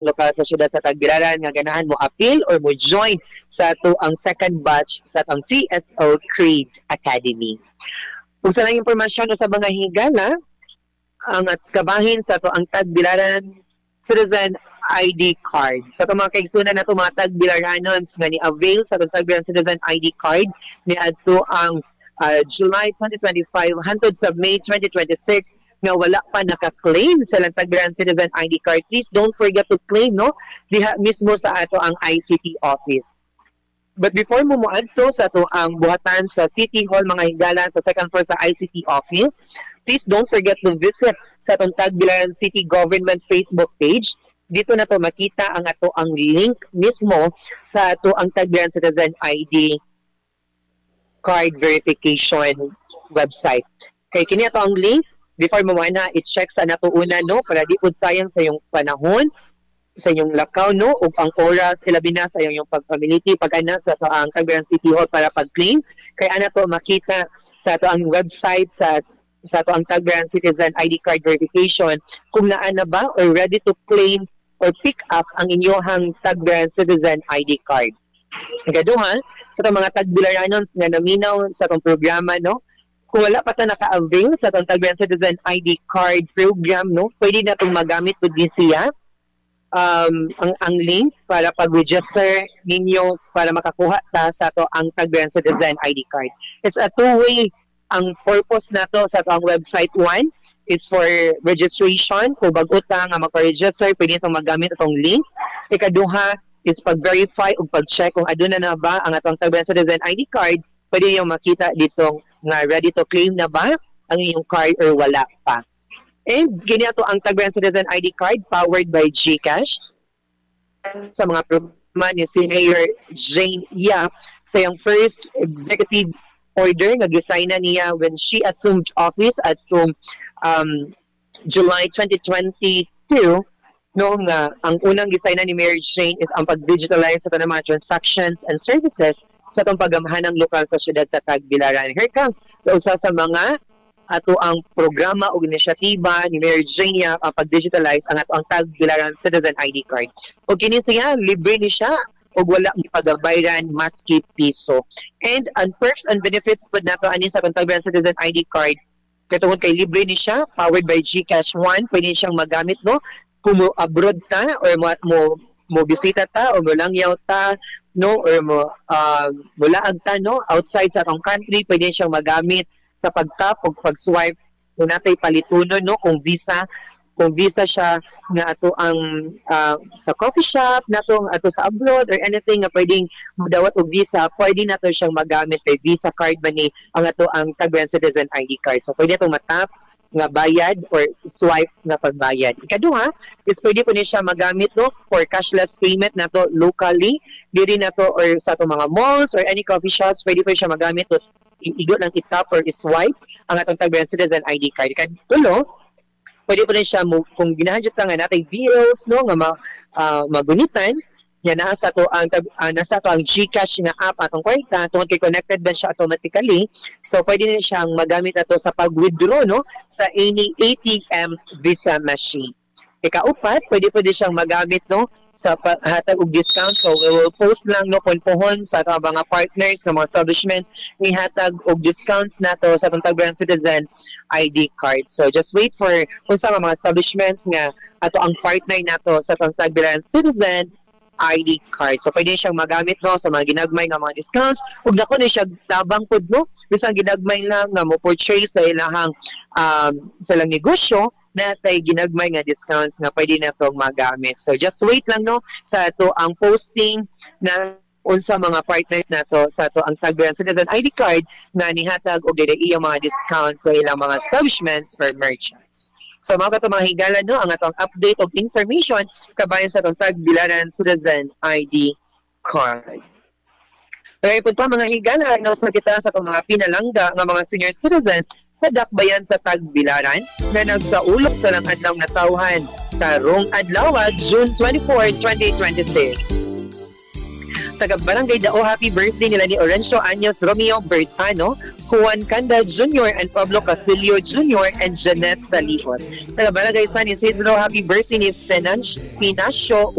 lokal sa syudad sa Tagbilaran nga ganahan mo appeal or mo join sa ato ang second batch sa ang TSO Creed Academy. Kung sa lang impormasyon sa mga higala, ang at kabahin sa ato ang Tagbilaran Citizen ID card. Sa so, mga kaigsunan na ito, mga Tagbilaranons nga ni-avail sa Tagbilaran Citizen ID card ni adto ang July 2025 hangtod sa May 2026 nga wala pa naka-claim sa Tagbilaran Citizen ID card. Please don't forget to claim, no? Diha mismo sa ato ang ICT office. But before mo moadto sa ato ang buhatan sa City Hall mga higala sa second floor sa ICT office, please don't forget to visit sa atong Tagbilaran City Government Facebook page. Dito na to makita ang ato ang link mismo sa ato ang Tagbilaran Citizen ID card verification website. Kay kini ato ang link before mo na i-check sa nato una, no, para di pud sayang sa iyong panahon, sa inyong lakaw, no, ug ang oras ilabi na sa iyong pagpamiliti pag-ana sa ato ang Tagbilaran City Hall para pag-claim. Kay ana to makita sa ato ang website sa ato ang Tagbilaran Citizen ID card verification kung naa na ba or ready to claim or pick up ang inyohang Tagbilaran Citizen ID card. Ikaduha, sa itong mga Tagbilaranon nga naminaw sa itong programa, no? Kung wala pa ito naka-avail sa itong Tagbilaran Citizen ID card program, no? Pwede na itong magamit po din siya ang link para pag-register ninyo para makakuha ta sa ito ang Tagbilaran Citizen ID card. It's a two-way ang purpose na to sa ito ang website. One, is for registration. Kung bago ta nga magpa-register, pwede itong magamit itong link. Ikaduha, is pag-verify o pag-check kung aduna na ba ang atong Tagbilaran Citizen ID card, pwede yung makita dito nga ready to claim na ba ang iyong card or wala pa. And ganito ang Tagbilaran Citizen ID card powered by GCash. Sa mga programa ni Senior Jane Yap sa iyong first executive order nga gisign na niya when she assumed office at July 2022, no, nga ang unang gisignan ni Mayor Jane is ang pag-digitalize sa tanang mga transactions and services sa itong pagamahanang lokal sa syudad sa Tagbilaran. Here comes sa usa sa mga ato ang programa o inisyatiba ni Mayor Jane ang pag-digitalize ang ato ang Tagbilaran Citizen ID card. O kini siya, libre ni siya o wala ni pagabayran maski piso. And ang perks and benefits pud nato ani sa Tagbilaran Citizen ID card katungod kay libre ni siya, powered by GCash One, pwede siyang magamit, no? Kung mo abroad ta or mo bisita ta o mo langyaw ta, no, or mo laag ta, no, outside sa atong country, pwede siyang magamit sa pag-tap o pag-swipe kung natay palitunon, no, kung visa siya nga ato ang sa coffee shop nato ato sa abroad or anything nga pwedeng modawat og visa, pwede nato siyang magamit kay Visa card man ni ang ato ang Tagbilaran Citizen ID card. So pwede itong matap nga bayad or swipe na pagbayad. Ikaduha is pwede po niya siya magamit, no, for cashless payment nato locally, diri nato or sa atong mga malls or any coffee shops, pwede po siya magamit to igo lang itap or swipe ang atong Tagbilaran Citizen ID card. Ikadulo, pwede po rin siya kung ginahadjot nga natay bills, no, nga magunitan, yan nasa to ang GCash nga app atong kwarta tungod kay connected ba siya automatically, so pwede na siyang magamit ato sa pag-withdraw, no, sa any ATM Visa machine. Ikaupat, pwede siyang magamit, no, sa hatag og discount. So we will post lang, no, pohon sa ato mga partners ng mga establishments ni hatag og discounts nato sa atong Tagbilaran Citizen ID card. So just wait for kung sa mga establishments nga ato ang partner nato sa atong Tagbilaran Citizen ID card. So pwede siyang magamit, no, sa mga ginagmay nga mga discounts. Ug dako ni siya tabang pud, no, bisan ginagmay lang nga mo purchase sa ilahang sa lang negosyo na tay ginagmay nga discounts nga pwede na itong magamit. So just wait lang, no, sa ito ang posting na unsa mga partners nato sa ito ang Tagbilaran Citizen ID card na nihatag og dili iyang mga discounts sa ilang mga establishments for merchants. So mga mga higala, no, ang atong update of information kabayan sa atong Tagbilaran Citizen ID card. Kaya po mga higala, inaos na kita sa itong mga pinalangga ng mga senior citizens sa dakbayan sa Tagbilaran na nagsaulok sa lang adlaw na tawhan karong adlaw, June 24, 2026. Taga-Barangay Dao, happy birthday nila ni Orencio Anyos Romeo Bersano, Juan Canda Jr. and Pablo Castillo Jr. and Jeanette Salihon. Taga-Barangay San Isidro, happy birthday ni Pinacio